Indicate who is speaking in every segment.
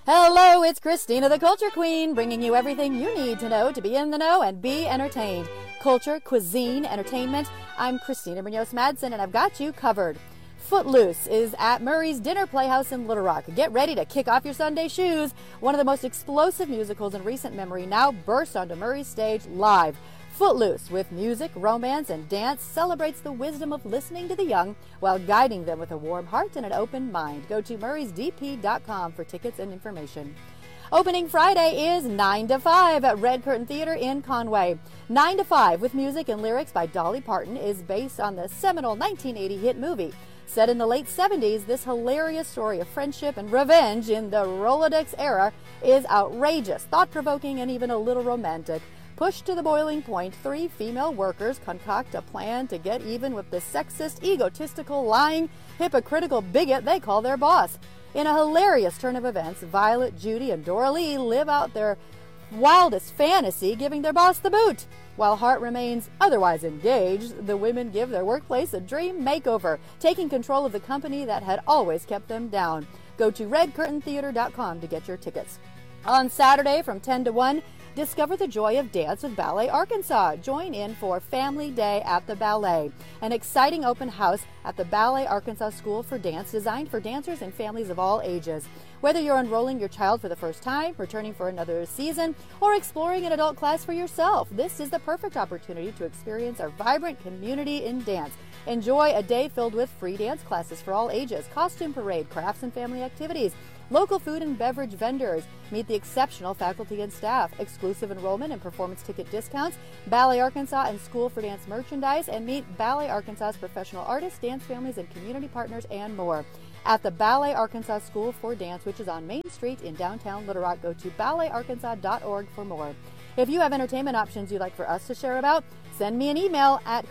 Speaker 1: Hello, it's Christina the Culture Queen, bringing you everything you need to know to be in the know and be entertained. Culture, cuisine, entertainment. I'm Christina Munoz-Madsen, and I've got you covered. Footloose is at Murray's Dinner Playhouse in Little Rock. Get ready to kick off your Sunday shoes. One of the most explosive musicals in recent memory now bursts onto Murray's stage live. Footloose, with music, romance, and dance, celebrates the wisdom of listening to the young while guiding them with a warm heart and an open mind. Go to murraysdp.com for tickets and information. Opening Friday is 9 to 5 at Red Curtain Theater in Conway. 9 to 5, with music and lyrics by Dolly Parton, is based on the seminal 1980 hit movie. Set in the late 70s, this hilarious story of friendship and revenge in the Rolodex era is outrageous, thought-provoking, and even a little romantic. Pushed to the boiling point, 3 female workers concoct a plan to get even with the sexist, egotistical, lying, hypocritical bigot they call their boss. In a hilarious turn of events, Violet, Judy, and Dora Lee live out their wildest fantasy, giving their boss the boot. While Hart remains otherwise engaged, the women give their workplace a dream makeover, taking control of the company that had always kept them down. Go to redcurtaintheater.com to get your tickets. On Saturday from 10 to 1, discover the joy of dance with Ballet Arkansas. Join in for Family Day at the Ballet, an exciting open house at the Ballet Arkansas School for Dance designed for dancers and families of all ages. Whether you're enrolling your child for the first time, returning for another season, or exploring an adult class for yourself, this is the perfect opportunity to experience our vibrant community in dance. Enjoy a day filled with free dance classes for all ages, costume parade, crafts and family activities, local food and beverage vendors, meet the exceptional faculty and staff, exclusive enrollment and performance ticket discounts, Ballet Arkansas and School for Dance merchandise, and meet Ballet Arkansas's professional artists, dance families, and community partners, and more. At the Ballet Arkansas School for Dance, which is on Main Street in downtown Little Rock, go to balletarkansas.org for more. If you have entertainment options you'd like for us to share about, send me an email at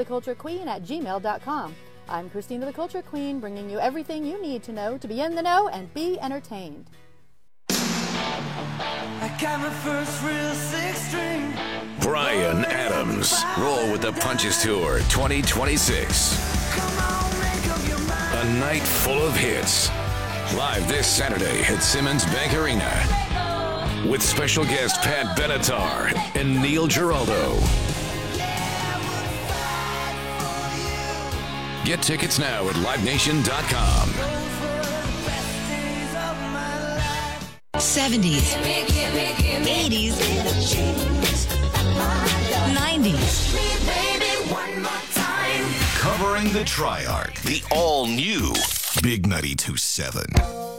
Speaker 1: christinatheculturequeen@gmail.com. I'm Christina the Culture Queen, bringing you everything you need to know to be in the know and be entertained.
Speaker 2: I got my first real 6-string.
Speaker 3: Bryan Adams, Roll with the Punches Tour 2026.
Speaker 2: Come on, make up your mind.
Speaker 3: A night full of hits. Live this Saturday at Simmons Bank Arena. With special guest Pat Benatar and Neil Giraldo. Get tickets now at livenation.com.
Speaker 4: 70s, 80s, 90s.
Speaker 3: Covering the Triarch, the all-new Big 92.7.